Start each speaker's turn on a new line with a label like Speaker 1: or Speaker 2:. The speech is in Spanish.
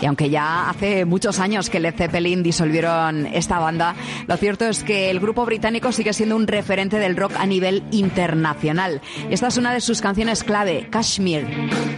Speaker 1: Y aunque ya hace muchos años que Led Zeppelin disolvieron esta banda, lo cierto es que el grupo británico sigue siendo un referente del rock a nivel internacional. Esta es una de sus canciones clave, Kashmir.